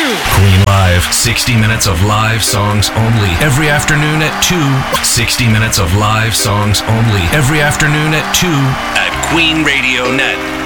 Queen Live, 60 minutes of live songs only. Every afternoon at 2, 60 minutes of live songs only. Every afternoon at 2 at queenradionet.com.